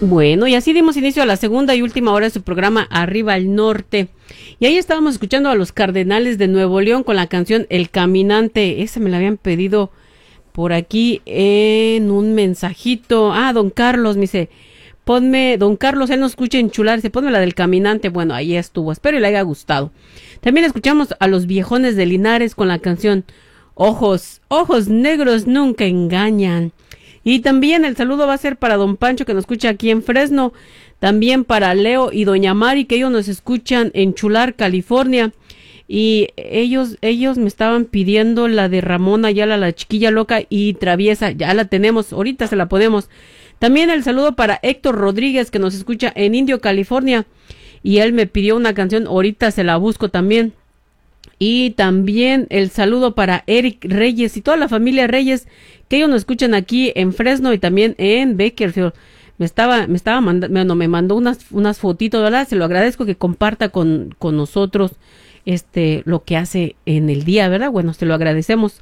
Bueno, y así dimos inicio a la segunda y última hora de su programa Arriba al Norte. Y ahí estábamos escuchando a los Cardenales de Nuevo León con la canción El Caminante. Esa me la habían pedido por aquí en un mensajito. Don Carlos me dice, ponme, don Carlos, él nos escucha en Chular, dice, ponme la del Caminante. Bueno, ahí estuvo, espero y le haya gustado. También escuchamos a los Viejones de Linares con la canción Ojos negros nunca engañan. Y también el saludo va a ser para don Pancho, que nos escucha aquí en Fresno, también para Leo y doña Mari, que ellos nos escuchan en Chular, California, y ellos me estaban pidiendo la de Ramón Ayala, la chiquilla loca y traviesa. Ya la tenemos, ahorita se la ponemos. También el saludo para Héctor Rodríguez, que nos escucha en Indio, California, y él me pidió una canción, ahorita se la busco también. Y también el saludo para Eric Reyes y toda la familia Reyes, que ellos nos escuchan aquí en Fresno y también en Bakersfield. Me mandó unas fotitos, ¿verdad? Se lo agradezco que comparta con nosotros lo que hace en el día, ¿verdad? Bueno, se lo agradecemos.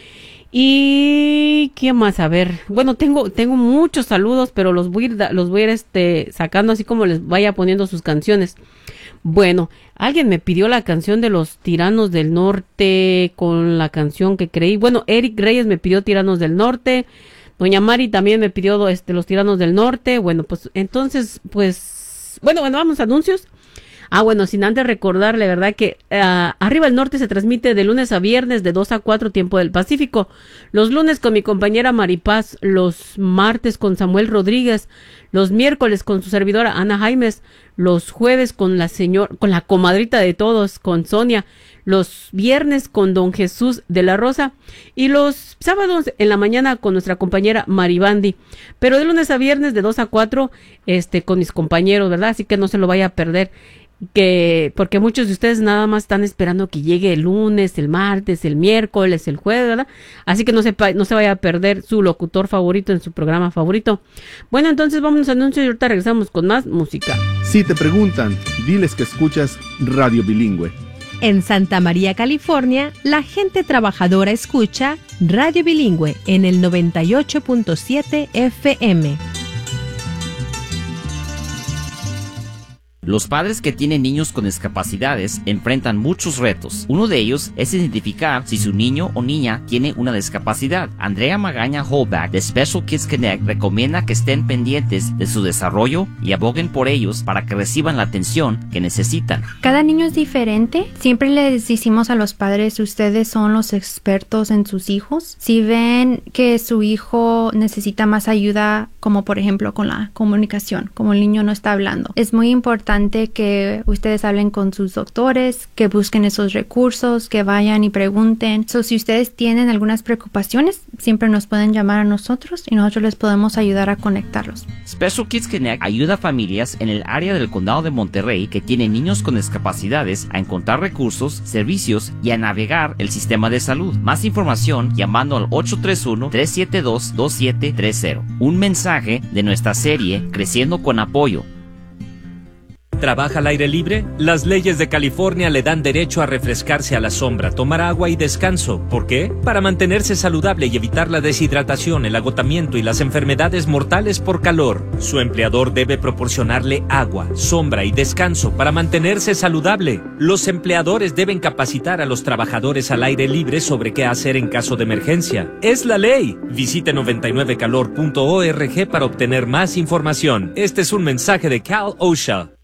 Y ¿qué más? A ver, bueno, tengo muchos saludos, pero los voy a ir sacando así como les vaya poniendo sus canciones. Bueno, alguien me pidió la canción de los Tiranos del Norte con la canción que creí. Bueno, Eric Reyes me pidió Tiranos del Norte. Doña Mari también me pidió los Tiranos del Norte. Bueno, pues entonces, bueno, vamos a anuncios. Bueno, sin antes recordarle, ¿verdad? Que Arriba al Norte se transmite de lunes a viernes de 2 a 4 tiempo del Pacífico. Los lunes con mi compañera Maripaz, los martes con Samuel Rodríguez, los miércoles con su servidora Ana Jaimes, los jueves con la comadrita de todos, con Sonia, los viernes con don Jesús de la Rosa y los sábados en la mañana con nuestra compañera Maribandi. Pero de lunes a viernes de 2 a 4 con mis compañeros, ¿verdad? Así que no se lo vaya a perder. Porque muchos de ustedes nada más están esperando que llegue el lunes, el martes, el miércoles, el jueves, ¿verdad? Así que no se vaya a perder su locutor favorito en su programa favorito. Bueno, entonces vamos a anuncios y ahorita regresamos con más música. Si te preguntan, diles que escuchas Radio Bilingüe. En Santa María, California, la gente trabajadora escucha Radio Bilingüe en el 98.7 FM. Los padres que tienen niños con discapacidades enfrentan muchos retos. Uno de ellos es identificar si su niño o niña tiene una discapacidad. Andrea Magaña Holback de Special Kids Connect recomienda que estén pendientes de su desarrollo y aboguen por ellos para que reciban la atención que necesitan. Cada niño es diferente. Siempre les decimos a los padres, ustedes son los expertos en sus hijos. Si ven que su hijo necesita más ayuda, como por ejemplo con la comunicación, como el niño no está hablando, es muy importante que ustedes hablen con sus doctores, que busquen esos recursos, que vayan y pregunten. Si ustedes tienen algunas preocupaciones, siempre nos pueden llamar a nosotros y nosotros les podemos ayudar a conectarlos. Special Kids Connect ayuda a familias en el área del condado de Monterrey que tienen niños con discapacidades a encontrar recursos, servicios y a navegar el sistema de salud. Más información llamando al 831-372-2730. Un mensaje de nuestra serie Creciendo con Apoyo. ¿Trabaja al aire libre? Las leyes de California le dan derecho a refrescarse a la sombra, tomar agua y descanso. ¿Por qué? Para mantenerse saludable y evitar la deshidratación, el agotamiento y las enfermedades mortales por calor. Su empleador debe proporcionarle agua, sombra y descanso para mantenerse saludable. Los empleadores deben capacitar a los trabajadores al aire libre sobre qué hacer en caso de emergencia. ¡Es la ley! Visite 99calor.org para obtener más información. Este es un mensaje de Cal OSHA.